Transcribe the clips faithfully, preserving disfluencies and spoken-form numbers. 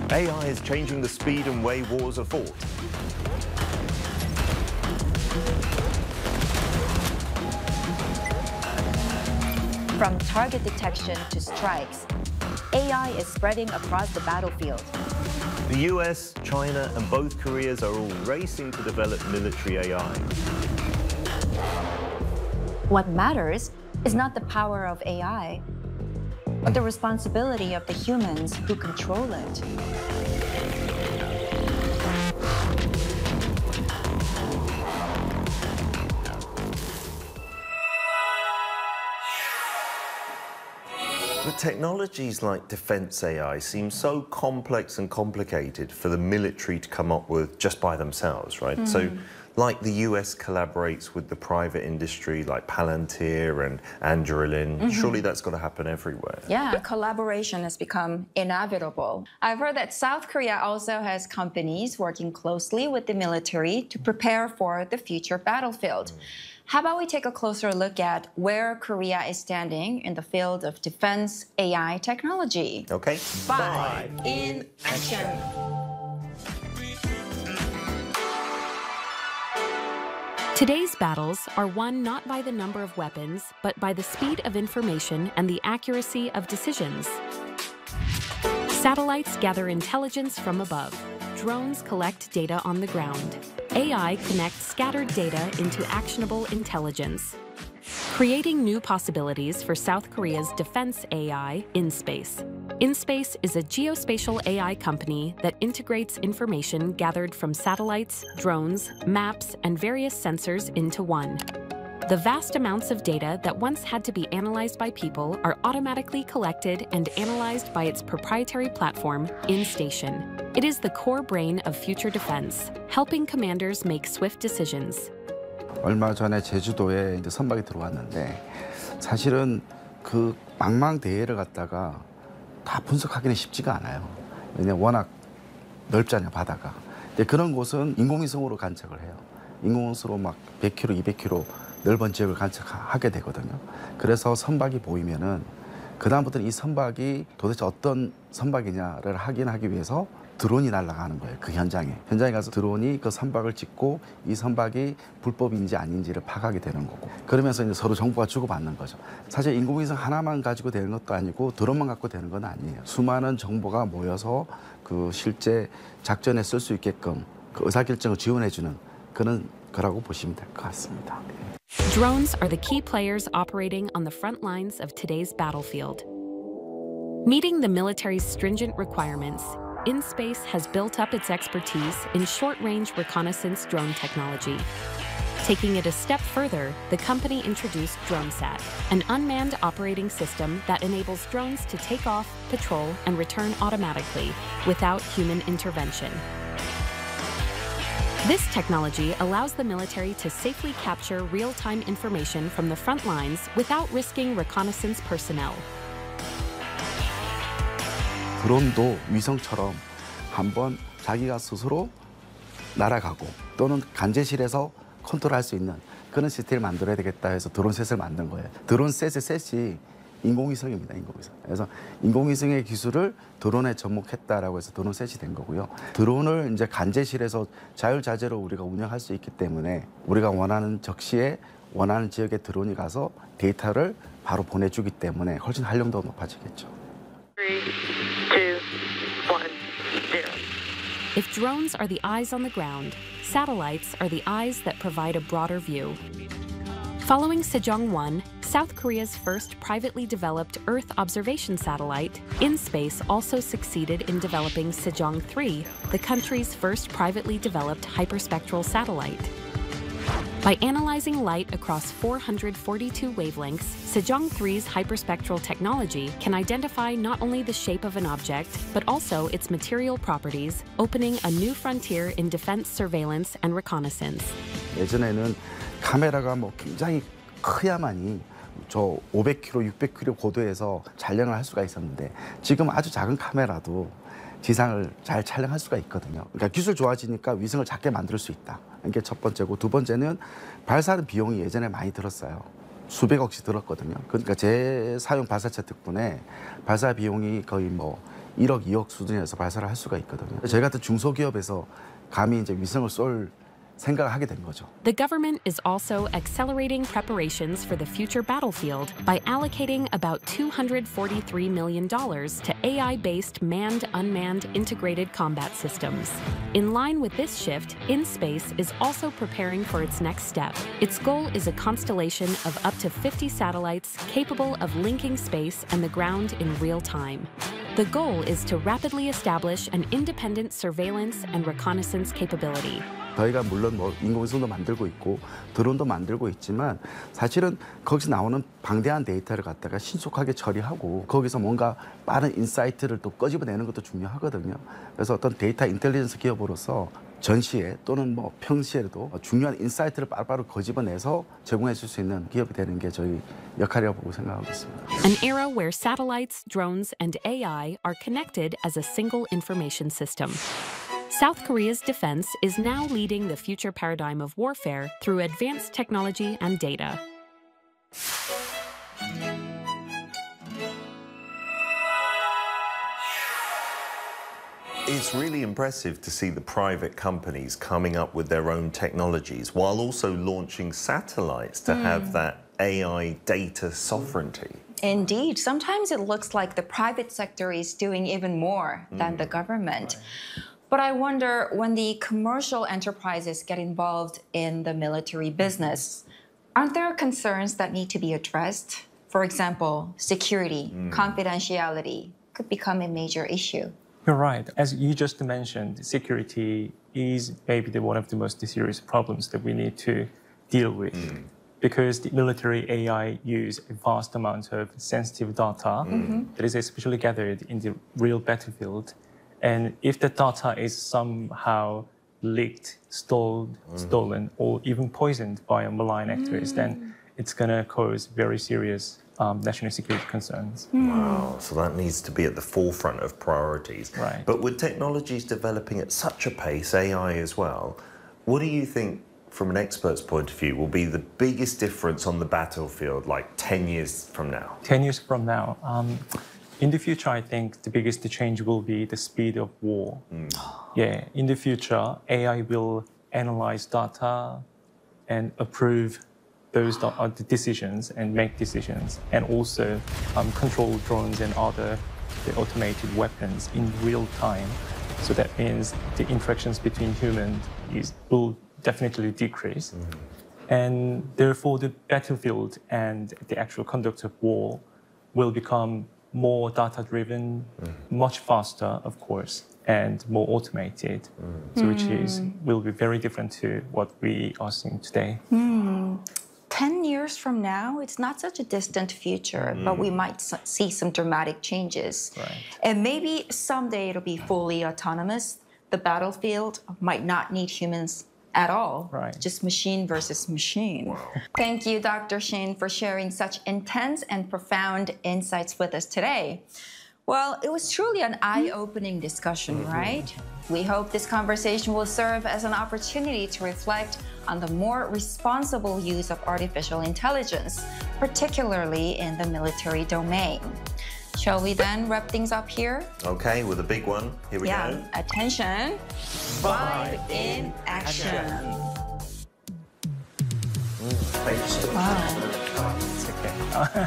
A I is changing the speed and way wars are fought. From target detection to strikes, A I is spreading across the battlefield. The U S, China, and both Koreas are all racing to develop military A I. What matters is not the power of A I, but the responsibility of the humans who control it. But technologies like defense A I seem so complex and complicated for the military to come up with just by themselves, right? Mm. So, like the U S collaborates with the private industry like Palantir and Anduril, mm-hmm. surely that's got to happen everywhere. Yeah, collaboration has become inevitable. I've heard that South Korea also has companies working closely with the military to prepare for the future battlefield. Mm. How about we take a closer look at where Korea is standing in the field of defense A I technology? Okay. Five, Five. in action. Today's battles are won not by the number of weapons, but by the speed of information and the accuracy of decisions. Satellites gather intelligence from above. Drones collect data on the ground. A I connects scattered data into actionable intelligence, creating new possibilities for South Korea's defense A I, InSpace. InSpace is a geospatial A I company that integrates information gathered from satellites, drones, maps, and various sensors into one. The vast amounts of data that once had to be analyzed by people are automatically collected and analyzed by its proprietary platform, InStation. It is the core brain of future defense, helping commanders make swift decisions. 얼마 전에 제주도에 이제 선박이 들어왔는데 사실은 그 망망대해를 갖다가 다 분석하기는 쉽지가 않아요. 왜냐면 워낙 넓잖아요, 바다가. 근데 그런 곳은 인공위성으로 관측을 해요. 인공위성으로 막 백 킬로미터, 이백 킬로미터 넓은 지역을 관측하게 되거든요. 그래서 선박이 보이면은 그다음부터는 이 선박이 도대체 어떤 선박이냐를 확인하기 위해서 드론이 날아가는 거예요, 그 현장에. 현장에 가서 드론이 그 선박을 찍고 이 선박이 불법인지 아닌지를 파악하게 되는 거고. 그러면서 이제 서로 정보가 주고받는 거죠. 사실 인공위성 하나만 가지고 되는 것도 아니고 드론만 갖고 되는 건 아니에요. 수많은 정보가 모여서 그 실제 작전에 쓸 수 있게끔 그 의사결정을 지원해주는 그런 거라고 보시면 될 것 같습니다. Drones are the key players operating on the front lines of today's battlefield. Meeting the military's stringent requirements, InSpace has built up its expertise in short-range reconnaissance drone technology. Taking it a step further, the company introduced DroneSat, an unmanned operating system that enables drones to take off, patrol, and return automatically without human intervention. This technology allows the military to safely capture real-time information from the front lines without risking reconnaissance personnel. 드론도 위성처럼 한번 자기가 스스로 날아가고 또는 관제실에서 컨트롤할 수 있는 그런 시스템을 만들어야 되겠다 해서 드론셋을 만든 거예요. 드론셋의 셋이 인공위성입니다, 인공위성. 그래서 인공위성의 기술을 드론에 접목했다라고 해서 드론셋이 된 거고요. 드론을 이제 관제실에서 자율자재로 우리가 운영할 수 있기 때문에 우리가 원하는 적시에 원하는 지역에 드론이 가서 데이터를 바로 보내주기 때문에 훨씬 활용도가 높아지겠죠. Three, two, one, zero. If drones are the eyes on the ground, satellites are the eyes that provide a broader view. Following Sejong one, South Korea's first privately developed Earth observation satellite, InSpace also succeeded in developing Sejong three, the country's first privately developed hyperspectral satellite. By analyzing light across four hundred forty-two wavelengths, Sejong three's hyperspectral technology can identify not only the shape of an object, but also its material properties, opening a new frontier in defense surveillance and reconnaissance. 예전에는 카메라가 뭐 굉장히 커야만이 저 오백 킬로미터, 육백 킬로미터 고도에서 촬영을 할 수가 있었는데 지금 아주 작은 카메라도 지상을 잘 촬영할 수가 있거든요. 그러니까 기술 좋아지니까 위성을 작게 만들 수 있다. 이게 첫 번째고 두 번째는 발사하는 비용이 예전에 많이 들었어요. 수백억씩 들었거든요. 그러니까 재사용 발사체 덕분에 발사 비용이 거의 뭐 일억, 이억 수준에서 발사를 할 수가 있거든요. 저희 같은 중소기업에서 감히 이제 위성을 쏠 생각을 하게 된 거죠. The government is also accelerating preparations for the future battlefield by allocating about two hundred forty-three million dollars to A I-based manned-unmanned integrated combat systems. In line with this shift, InSpace is also preparing for its next step. Its goal is a constellation of up to fifty satellites capable of linking space and the ground in real time. The goal is to rapidly establish an independent surveillance and reconnaissance capability. 저희가 물론 뭐 인공위성도 만들고 있고 드론도 만들고 있지만 사실은 거기서 나오는 방대한 데이터를 갖다가 신속하게 처리하고 거기서 뭔가 빠른 인사이트를 또 끄집어내는 것도 중요하거든요. 그래서 어떤 데이터 인텔리전스 기업으로서 전시에 또는 뭐 평시에도 중요한 인사이트를 빠르빠르 거집어내서 제공해 줄 수 있는 기업이 되는 게 저희 역할이라고 보고 생각하고 있습니다. An era where satellites, drones, and A I are connected as a single information system. South Korea's defense is now leading the future paradigm of warfare through advanced technology and data. It's really impressive to see the private companies coming up with their own technologies while also launching satellites to mm. have that A I data sovereignty. Indeed, sometimes it looks like the private sector is doing even more mm. than the government. Right. But I wonder, when the commercial enterprises get involved in the military business, aren't there concerns that need to be addressed? For example, security, mm. confidentiality could become a major issue. You're right. As you just mentioned, security is maybe the, one of the most serious problems that we need to deal with. Mm. Because the military A I use a vast amount of sensitive data mm-hmm. that is especially gathered in the real battlefield. And if the data is somehow leaked, stole, mm. stolen, or even poisoned by malign actors, mm. then it's going to cause very serious um, national security concerns. Mm. Wow, so that needs to be at the forefront of priorities. Right. But with technologies developing at such a pace, A I as well, what do you think, from an expert's point of view, will be the biggest difference on the battlefield, like ten years from now? ten years from now? Um, In the future, I think the biggest change will be the speed of war. Mm. Yeah, in the future, A I will analyze data and approve those decisions and make decisions, and also um, control drones and other the automated weapons in real time. So that means the interactions between humans is, will definitely decrease. Mm. And therefore, the battlefield and the actual conduct of war will become more data-driven, mm. much faster, of course, and more automated, mm. so which is will be very different to what we are seeing today. Mm. Ten years from now, it's not such a distant future, mm. but we might see some dramatic changes. Right. And maybe someday it'll be fully autonomous. The battlefield might not need humans at all, right. just machine versus machine. Wow. Thank you, Doctor Shin, for sharing such intense and profound insights with us today. Well, it was truly an eye-opening discussion, mm-hmm. right? We hope this conversation will serve as an opportunity to reflect on the more responsible use of artificial intelligence, particularly in the military domain. Shall we then wrap things up here? Okay, with a big one. Here we yeah. go. Attention. Five in action. Mm, wow. It's okay.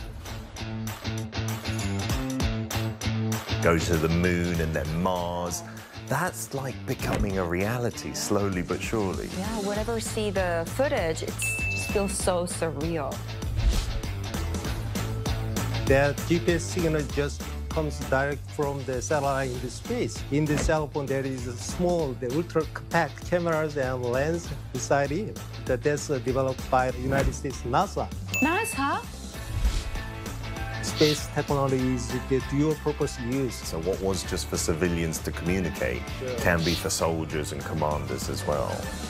Go to the moon and then Mars. That's like becoming a reality, slowly but surely. Yeah, whenever we see the footage, it just feels so surreal. That G P S signal just comes direct from the satellite into space. In the cell phone, there is a small, the ultra-compact cameras and lens inside it. That that's uh, developed by the United States NASA. NASA? Space technology is the dual-purpose use. So what was just for civilians to communicate sure. can be for soldiers and commanders as well.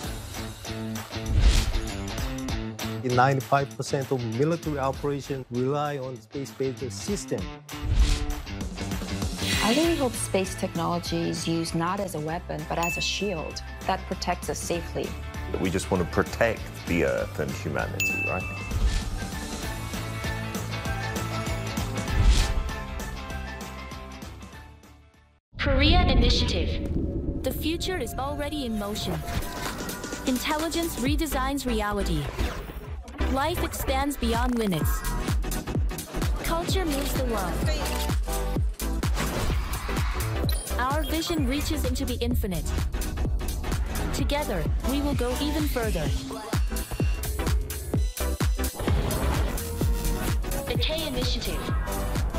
ninety-five percent of military operations rely on space-based system. I really hope space technology is used not as a weapon, but as a shield that protects us safely. We just want to protect the Earth and humanity, right? Korea Initiative. The future is already in motion. Intelligence redesigns reality. Life expands beyond limits. Culture moves the world. Our vision reaches into the infinite. Together, we will go even further. The K Initiative.